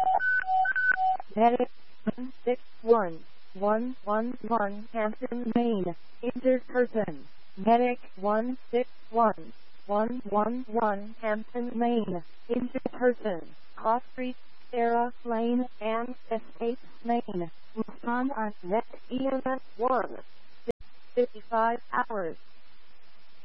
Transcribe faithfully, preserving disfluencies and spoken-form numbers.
Medic one six one one one one Hampton, Maine. Injured person. Medic one six one one one one Hampton, Maine. Injured person. Cross Street, Sarah Lane, and Estate, Maine. Respond on next E M S one. fifty-five hours.